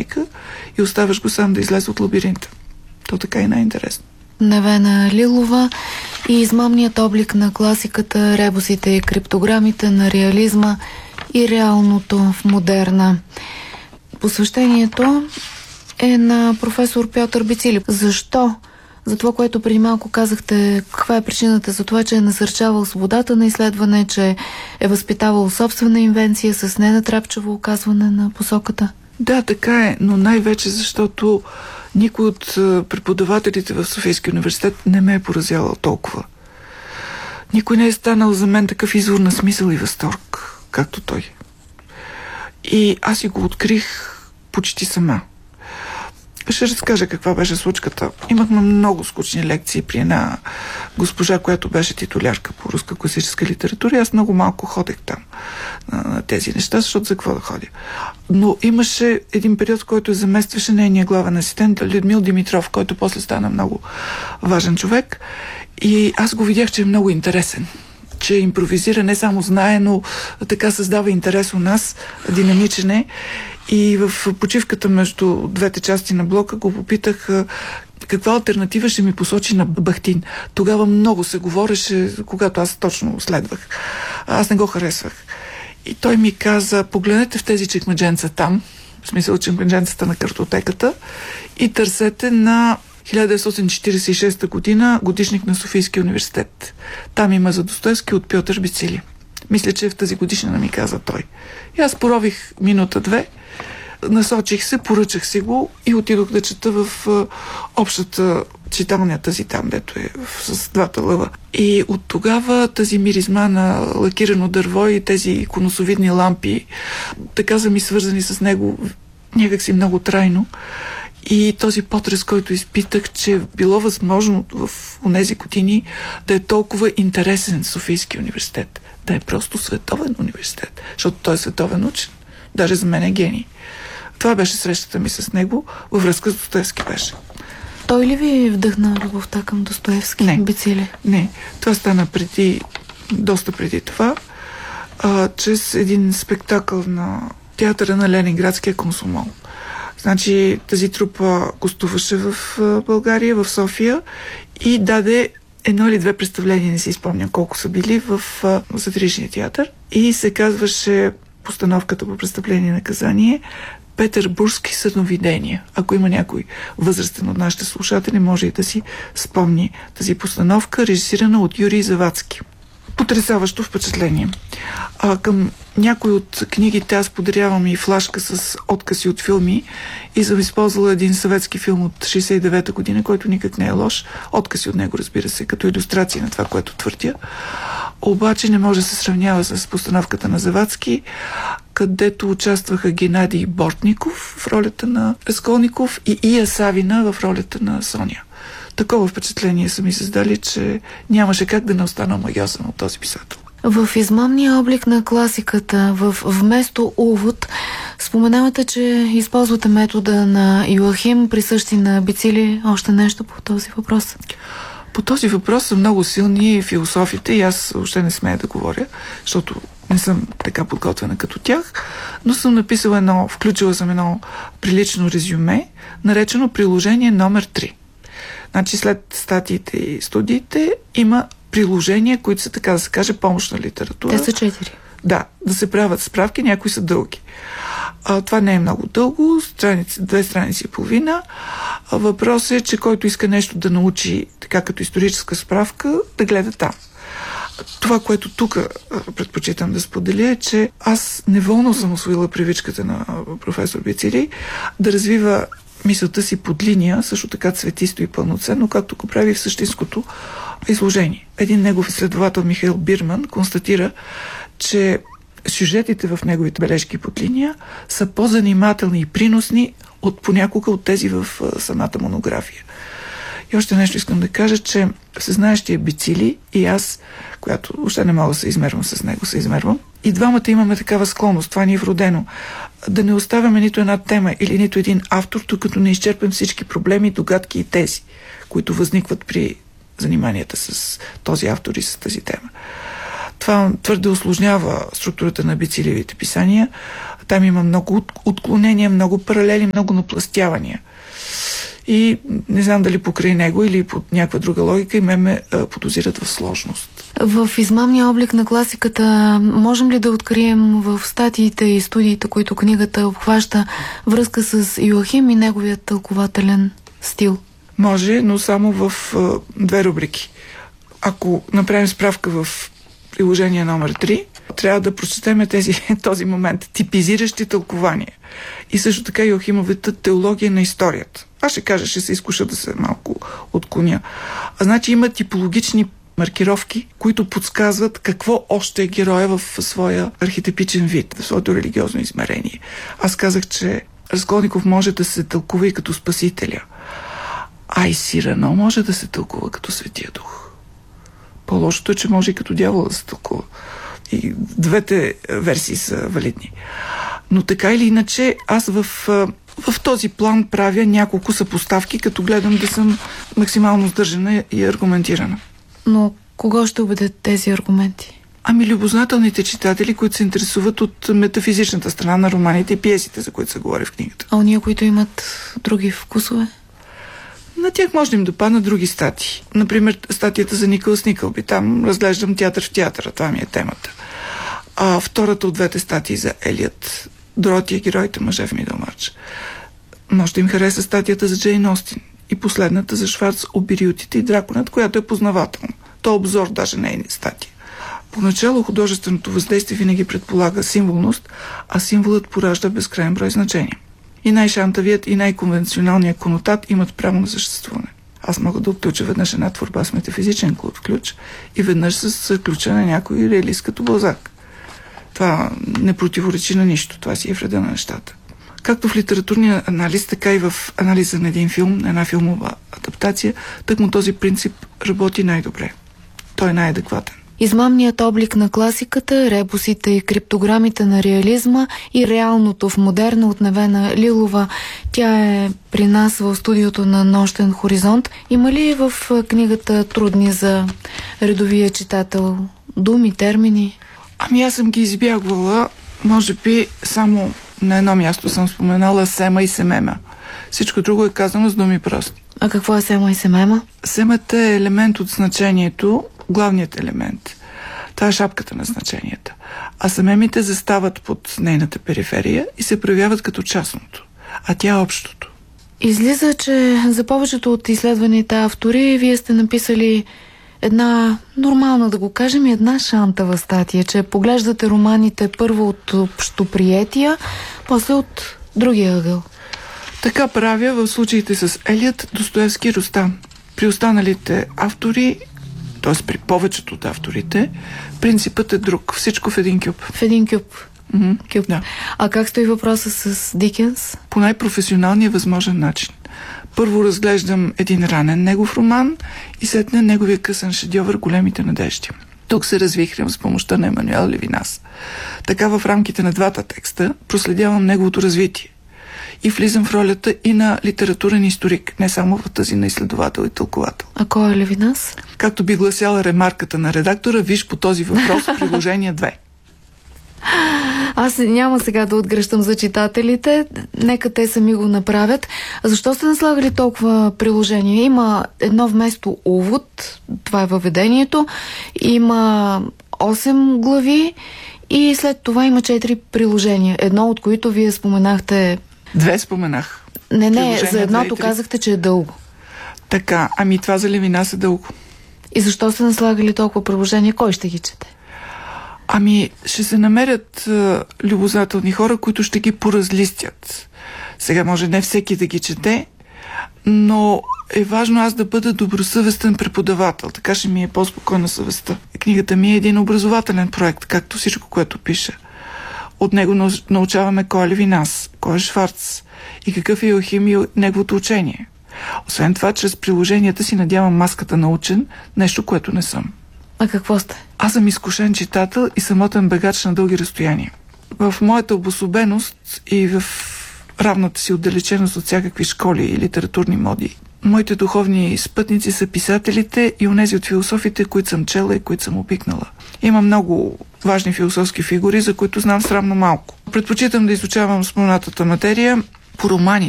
ученика и оставаш го сам да излезе от лабиринта. То така и най-интересно. Невена Лилова и измамният облик на класиката, ребусите и криптограмите на реализма и реалното в модерна. Посвещението е на професор Пьотър Бицили. Защо? За това, което преди малко казахте, каква е причината за това, че е насърчавал свободата на изследване, че е възпитавал собствена инвенция с ненатрапчиво оказване на посоката? Да, така е, но най-вече защото никой от преподавателите в Софийския университет не ме е поразявал толкова. Никой не е станал за мен такъв извор на смисъл и възторг, както той. И аз си го открих почти сама. Ще разкажа каква беше случката. Имахме много скучни лекции при една госпожа, която беше титулярка по руска класическа литература. Аз много малко ходех там на тези неща, защото за какво да ходя. Но имаше един период, в който заместваше нейния главен асистент Людмил Димитров, който после стана много важен човек. И аз го видях, че е много интересен. Че импровизира, не само знае, но така създава интерес у нас, динамичен е. И в почивката между двете части на блока го попитах каква алтернатива ще ми посочи на Бахтин. Тогава много се говореше, когато аз точно следвах. Аз не го харесвах. И той ми каза, погледнете в тези чекмедженца там, в смисъл чекмедженцата на картотеката, и търсете на 1946 година годишник на Софийския университет. Там има за Достоевски от Пьотър Бицили. Мисля, че в тази годишнина ми каза той. И аз порових минута-две, насочих се, поръчах си го и отидох да чета в общата читалня, тази там, дето е с двата лъва. И от тогава тази миризма на лакирано дърво и тези конусовидни лампи така са ми свързани с него някакси много трайно. И този потрес, който изпитах, че било възможно в онези години да е толкова интересен Софийски университет, да е просто световен университет, защото той е световен учен. Даже за мен е гений. Това беше срещата ми с него, във връзка с Достоевски беше. Той ли ви вдъхна любовта към Достоевски? Не. Бицили? Не. Това стана доста преди това, чрез един спектакъл на театъра на Ленинградския комсомол. Значи тази трупа гостуваше в България, в София и даде едно или две представления, не си спомням колко са били, в сатиричния театър. И се казваше постановката по престъпление и наказание Петербургски съновидения. Ако има някой възрастен от нашите слушатели, може и да си спомни тази постановка, режисирана от Юрий Завадски. Потресаващо впечатление. Към някои от книгите аз подарявам и флашка с откъси от филми и съм използвала един съветски филм от 69-та година, който никак не е лош. Откъси от него, разбира се, като илюстрация на това, което твърдя. Обаче не може да се сравнява с постановката на Завадски, където участваха Геннадий Бортников в ролята на Разколников и Ия Савина в ролята на Соня. Такова впечатление са ми създали, че нямаше как да не остана омагьосан от този писател. В измамния облик на класиката, вместо увод, споменавате, че използвате метода на Йоахим, присъщи на Бицили. Още нещо по този въпрос? По този въпрос са много силни философите и аз още не смея да говоря, защото не съм така подготвена като тях, но съм написала включила съм едно прилично резюме, наречено приложение номер 3. Значи след статиите и студиите има приложения, които са, така да се каже, помощна литература. Те са 4. Да, да се правят справки, някои са дълги. Това не е много дълго, 2 страници и половина. Въпросът е, че който иска нещо да научи, така като историческа справка, да гледа там. Това, което тук предпочитам да споделя, е, че аз неволно съм усвоила привичката на професор Бицили да развива мисълта си под линия, също така цветисто и пълноценно, както го прави в същинското изложение. Един негов изследовател, Михаил Бирман, констатира, че сюжетите в неговите бележки под линия са по-занимателни и приносни от понякога от тези в самата монография. И още нещо искам да кажа, че всезнаещия Бицили и аз, която още не мога да се измервам с него, се измервам, и двамата имаме такава склонност, това ни е вродено, да не оставяме нито една тема или нито един автор, докато не изчерпим всички проблеми, догадки и тези, които възникват при заниманията с този автор и с тази тема. Това твърде усложнява структурата на Бицилиевите писания. Там има много отклонения, много паралели, много напластявания. И не знам дали покрай него или под някаква друга логика и ме подозират в сложност. В измамния облик на класиката можем ли да открием в статиите и студиите, които книгата обхваща, връзка с Йоахим и неговият тълкователен стил? Може, но само в две рубрики. Ако направим справка в приложение номер 3, трябва да прочетем този момент. Типизиращи тълкования. И също така Йоахимовата теология на историята. Аз ще кажа, ще се изкуша да се малко отклоня. Значи има типологични маркировки, които подсказват какво още е героя в своя архетипичен вид, в своето религиозно измерение. Аз казах, че Разколников може да се тълкува и като спасителя. А и Сирано може да се тълкува като Светия Дух. По-лошото е, че може и като дявола да се тълкува. И двете версии са валидни. Но така или иначе, аз в този план правя няколко съпоставки, като гледам да съм максимално сдържана и аргументирана. Но кого ще убедят тези аргументи? Ами любознателните читатели, които се интересуват от метафизичната страна на романите и пиесите, за които се говори в книгата. А уния, които имат други вкусове? На тях може да им допаднат други статии. Например, статията за Никълас Никълби. Там разглеждам театър в театъра. Това ми е темата. А втората от двете статии за Елиот, Доротия, героите мъже в Мидълмарч. Може да им хареса статията за Джейн Остин и последната за Шварц, Обириотите и драконът, която е познавателна. То е обзор, даже не е статия. Поначало художественото въздействие винаги предполага символност, а символът поражда безкрайен брой значения. И най-шантавият, и най-конвенционалният конотат имат право на съществуване. Аз мога да отключа веднъж една творба с метафизичен ключ и веднъж с ключа на някой реалист като Балзак. Това не противоречи на нищо. Това си е вреда на нещата. Както в литературния анализ, така и в анализа на един филм, на една филмова адаптация, тъкмо този принцип работи най-добре. Той е най-адекватен. Измамният облик на класиката, ребусите и криптограмите на реализма и реалното в модерна от Невена Лилова. Тя е при нас в студиото на Нощен хоризонт. Има ли в книгата трудни за редовия читател думи, термини? Ами аз съм ги избягвала. Може би само на едно място съм споменала сема и семема. Всичко друго е казано с думи прости. А какво е сема и семема? Семата е елемент от значението, главният елемент. Това е шапката на значенията. А семемите застават под нейната периферия и се проявяват като частното. А тя е общото. Излиза, че за повечето от изследваните автори вие сте написали една нормална, да го кажем, една шантава статия, че поглеждате романите първо от общоприетия, после от другия ъгъл. Така правя в случаите с Елиот, Достоевски и Рустам. При останалите автори, т.е. при повечето от авторите, принципът е друг. Всичко в един кюб. В един кюб. Кюб. Да. А как стои въпроса с Дикенс? По най-професионалния възможен начин. Първо разглеждам един ранен негов роман и след неговия късен шедьовър "Големите надежди". Тук се развихрям с помощта на Емануел Левинас. Така в рамките на двата текста проследявам неговото развитие и влизам в ролята и на литературен историк, не само в тази на изследовател и тълковател. А кой е Левинас? Както би гласяла ремарката на редактора, виж по този въпрос приложение 2. Аз няма сега да отгръщам за читателите. Нека те сами го направят. Защо сте наслагали толкова приложения? Има едно вместо увод, това е въведението, има 8 глави и след това има 4 приложения. Едно от които вие споменахте... 2 споменах. Не, за едното казахте, че е дълго. Така, ами това за Левинас е дълго. И защо сте наслагали толкова приложения? Кой ще ги чете? Ами, ще се намерят любознателни хора, които ще ги поразлистят. Сега може не всеки да ги чете, но е важно аз да бъда добросъвестен преподавател. Така ще ми е по-спокойна съвестта. Книгата ми е един образователен проект, както всичко, което пиша. От него научаваме кой е Левинас, кой е Шварц и какъв е Йоахим и неговото учение. Освен това, чрез приложенията си надявам маската на учен, нещо, което не съм. А какво сте? Аз съм изкушен читател и самотен бегач на дълги разстояния. В моята обособеност и в равната си отдалеченост от всякакви школи и литературни моди, моите духовни спътници са писателите и онези от философите, които съм чела и които съм обикнала. Има много важни философски фигури, за които знам срамно малко. Предпочитам да изучавам споменатата материя по романи.